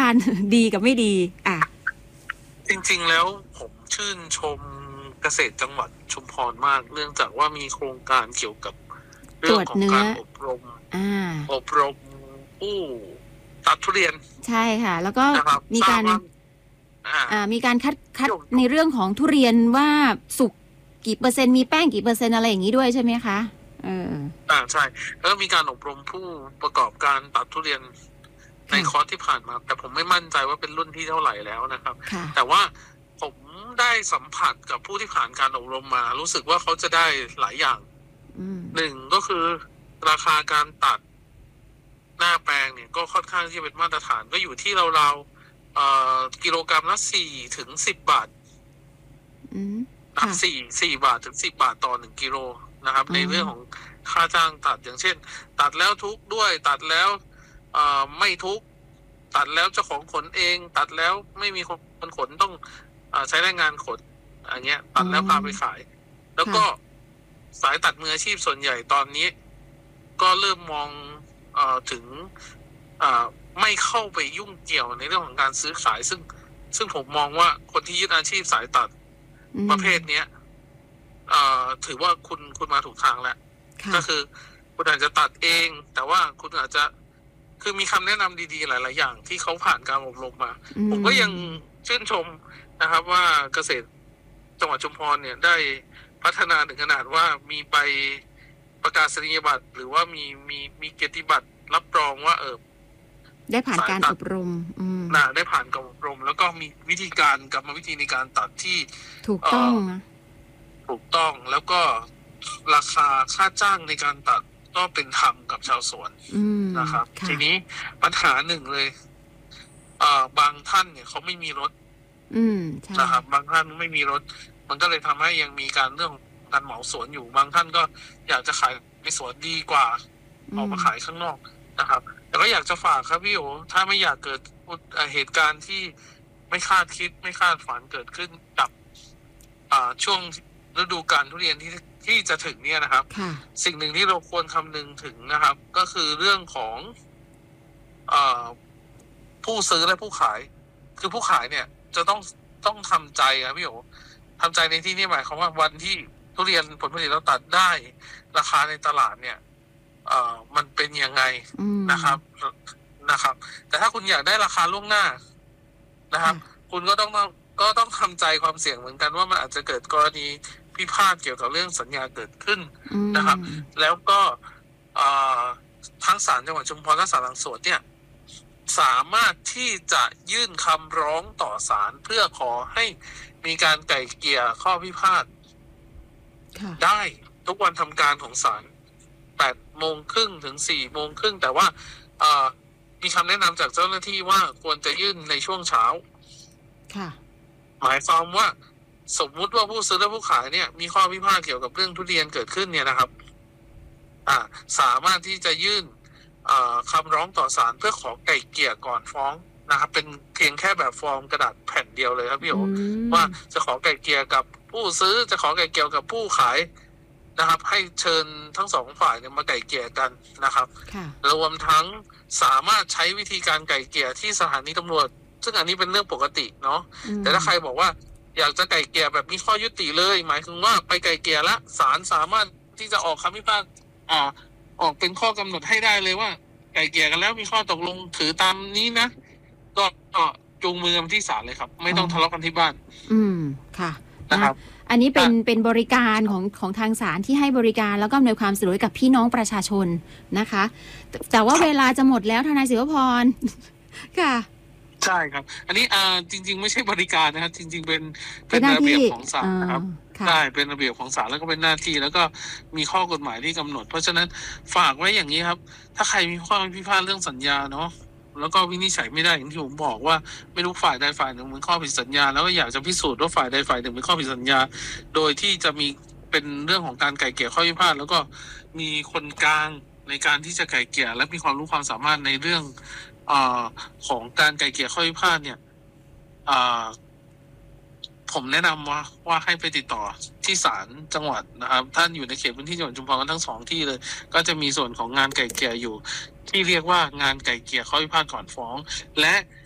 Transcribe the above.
ดีกับไม่ดีจริงๆแล้วผมชื่นชมเกษตรจังหวัดชุมพรมากเนื่องจากว่ามีโครงการเกี่ยวกับเรื่องของการอบรมผู้ตัดทุเรียนใช่ค่ะแล้วก็มีการคัดในเรื่องของทุเรียนว่าสุกกี่เปอร์เซ็นต์มีแป้งกี่เปอร์เซ็นต์อะไรอย่างนี้ด้วยใช่ไหมคะใช่แล้วมีการอบรมผู้ประกอบการตัดทุเรียนในคอร์สที่ผ่านมาแต่ผมไม่มั่นใจว่าเป็นรุ่นที่เท่าไหร่แล้วนะครับแต่ว่าผมได้สัมผัสกับผู้ที่ผ่านการอบรมมารู้สึกว่าเขาจะได้หลายอย่างหนึ่งก็คือราคาการตัดหน้าแปลงเนี่ยก็ค่อนข้างที่จะเป็นมาตรฐานก็อยู่ที่ราวๆกิโลกรัมละ4 ถึง 10 บาท4 บาทถึง 10 บาทต่อ1 กิโลนะครับในเรื่องของค่าจ้างตัดอย่างเช่นตัดแล้วทุกด้วยตัดแล้วไม่ทุกตัดแล้วเจ้าของขนเองตัดแล้วไม่มีคนขนต้องใช้แรงงานขนอันเงี้ยตัดแล้วพาไปขายแล้วก็สายตัดมืออาชีพส่วนใหญ่ตอนนี้ก็เริ่มมองถึงไม่เข้าไปยุ่งเกี่ยวในเรื่องของการซื้อขายซึ่งผมมองว่าคนที่ยึดอาชีพสายตัดประเภทเนี้ยถือว่าคุณมาถูกทางแล้วก็คือคุณอาจจะตัดเองแต่ว่าคุณอาจจะคือมีคำแนะนำดีๆหลายๆอย่างที่เขาผ่านการอบรมมาผมก็ยังชื่นชมนะครับว่าเกษตรจังหวัดชุมพรเนี่ยได้พัฒนาถึงขนาดว่ามีใบประกาศนียบัตรหรือว่ามีเกียรติบัตรรับรองว่าได้ผ่านการอบรมได้ผ่านการอบรมแล้วก็มีวิธีการกรรมวิธีในการตัดที่ถูกต้องแล้วก็ราคาค่าจ้างในการตัดก็เป็นธรรมกับชาวสวนนะครับทีนี้ปัญหาหนึ่งเลยบางท่านเนี่ยเขาไม่มีรถนะครับบางท่านไม่มีรถมันก็เลยทำให้ยังมีการเรื่องการเหมาสวนอยู่บางท่านก็อยากจะขายในสวนดีกว่าออกมาขายข้างนอกนะครับแต่ก็อยากจะฝากครับพี่โอถ้าไม่อยากเกิดเหตุการณ์ที่ไม่คาดคิดไม่คาดฝันเกิดขึ้นกับช่วงฤดูกาลทุเรียนที่จะถึงเนี่ยนะครับสิ่งหนึ่งที่เราควรคำนึงถึงนะครับก็คือเรื่องของผู้ซื้อและผู้ขายคือผู้ขายเนี่ยจะต้องทำใจครับพี่โอทำใจในที่นี้หมายความว่าวันที่ทุเรียนผลผลิตเราตัดได้ราคาในตลาดเนี่ยมันเป็นยังไงนะครับแต่ถ้าคุณอยากได้ราคาล่วงหน้านะครับคุณก็ต้องทำใจความเสี่ยงเหมือนกันว่ามันอาจจะเกิดกรณีพิพาทเกี่ยวกับเรื่องสัญญาเกิดขึ้นนะครับแล้วก็ทั้งศาลจังหวัดชุมพรและศาลหลังสวนเนี่ยสามารถที่จะยื่นคำร้องต่อศาลเพื่อขอให้มีการไกล่เกลี่ยข้อพิพาทได้ทุกวันทำการของศาล8:30 ถึง 4:30แต่ว่ามีคำแนะนำจากเจ้าหน้าที่ว่าควรจะยื่นในช่วงเช้าหมายความว่าสมมุติว่าผู้ซื้อและผู้ขายเนี่ยมีข้อพิพาทเกี่ยวกับเรื่องทุเรียนเกิดขึ้นเนี่ยนะครับสามารถที่จะยื่นคำร้องต่อศาลเพื่อขอไกล่เกลี่ยก่อนฟ้องนะครับเป็นเพียงแค่แบบฟอร์มกระดาษแผ่นเดียวเลยครับพี่โอว่าจะขอไกล่เกลี่ยกับผู้ซื้อจะขอไกล่เกลี่ยกับผู้ขายนะครับให้เชิญทั้งสองฝ่ายเนี่ยมาไกล่เกลี่ยกันนะครับรวมทั้งสามารถใช้วิธีการไกล่เกลี่ยที่สถานีตำรวจซึ่งอันนี้เป็นเรื่องปกติเนาะแต่ถ้าใครบอกว่าอยากจะไกล่เกลี่ยแบบมีข้อยุติเลยหมายถึงว่าไปไกล่เกลี่ยละศาลสามารถที่จะออกคำพิพากษาออกเป็นข้อกำหนดให้ได้เลยว่าไกล่เกลี่ยกันแล้วมีข้อตกลงถือตามนี้นะก็จูงมือกันที่ศาลเลยครับไม่ต้องทะเลาะกันที่บ้านค่ะนะครับอันนี้เป็นบริการของทางศาลที่ให้บริการแล้วก็อำนวยความสะดวกกับพี่น้องประชาชนนะคะแต่ว่าเวลาจะหมดแล้วทนายศิวพรค่ะใช่ครับอันนี้จริงๆไม่ใช่บริการนะครับจริงๆเป็นระเบียบของศาลนะครับใช่เป็นระเบียบของศาลแล้วก็เป็นหน้าที่แล้วก็มีข้อกฎหมายที่กำหนดเพราะฉะนั้นฝากไว้อย่างนี้ครับถ้าใครมีข้อพิพาทเรื่องสัญญาเนาะแล้วก็วินิจฉัยไม่ได้อย่างที่ผมบอกว่าไม่รู้ฝ่ายใดฝ่ายหนึ่งเป็นข้อผิดสัญญาแล้วก็อยากจะพิสูจน์ว่าฝ่ายใดฝ่ายหนึ่งเป็นข้อผิดสัญญาโดยที่จะมีเป็นเรื่องของการไกล่เกลี่ยข้อพิพาทแล้วก็มีคนกลางในการที่จะไกล่เกลี่ยและมีความรู้ความสามารถในเรื่องของการไกล่เกลี่ยข้อพิพาทเนี่ยผมแนะนำว่าให้ไปติดต่อที่ศาลจังหวัดนะครับท่านอยู่ในเขตพื้นที่จังหวัดชุมพรกันทั้งสองที่เลยก็จะมีส่วนของงานไกล่เกลี่ยอยู่ที่เรียกว่างานไกล่เกลี่ยข้อพิพาทก่อนฟ้องและ